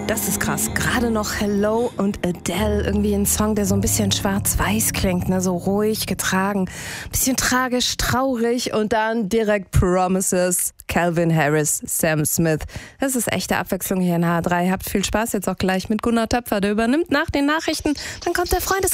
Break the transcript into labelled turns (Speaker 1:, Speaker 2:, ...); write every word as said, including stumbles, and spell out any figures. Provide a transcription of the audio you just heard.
Speaker 1: Das ist krass. Gerade noch Hello und Adele, irgendwie ein Song, der so ein bisschen schwarz-weiß klingt, ne? So ruhig, getragen, bisschen tragisch, traurig und dann direkt Promises, Calvin Harris, Sam Smith. Das ist echte Abwechslung hier in H drei. Habt viel Spaß jetzt auch gleich mit Gunnar Töpfer, der übernimmt nach den Nachrichten. Dann kommt der Freundes